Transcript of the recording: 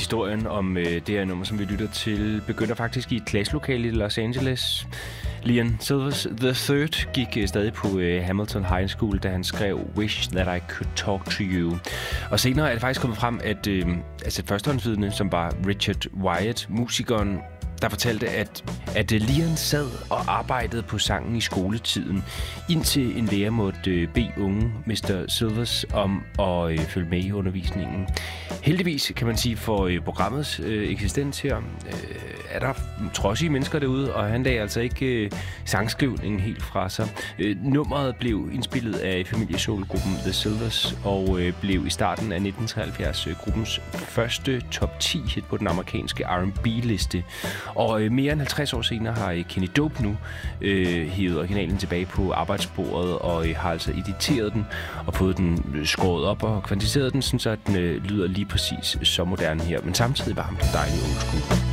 historien om det her nummer, som vi lytter til, begynder faktisk i et klasselokale i Los Angeles. Leon Sylvers III gik stadig på Hamilton High School, da han skrev Wish That I Could Talk To You. Og senere er det faktisk kommet frem, at et førstehåndsvidne, som var Richard Wyatt, musikeren, der fortalte, at Leon sad og arbejdede på sangen i skoletiden, indtil en lærer måtte bede unge Mr. Sylvers om at følge med i undervisningen. Heldigvis, kan man sige, for programmets eksistens her, er der trodsige mennesker derude, og han lagde altså ikke sangskrivningen helt fra sig. Nummeret blev indspillet af familiesoulgruppen The Sylvers, og blev i starten af 1973 gruppens første top 10 hit på den amerikanske R&B-liste. Og mere end 50 år senere har Kenny Dope nu hivet originalen tilbage på arbejdsbordet, og har altså editeret den og fået den skåret op og kvantificeret den, så den lyder lige præcis så moderne her, men samtidig var ham dejlig old school.